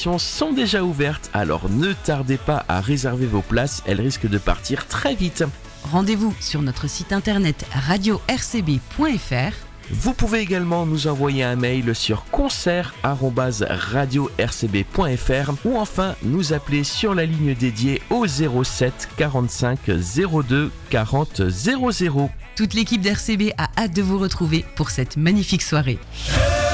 Sont déjà ouvertes, alors ne tardez pas à réserver vos places, elles risquent de partir très vite. Rendez-vous sur notre site internet radio-rcb.fr. Vous pouvez également nous envoyer un mail sur concert@radio-rcb.fr ou enfin nous appeler sur la ligne dédiée au 07 45 02 40 00. Toute l'équipe d'RCB a hâte de vous retrouver pour cette magnifique soirée.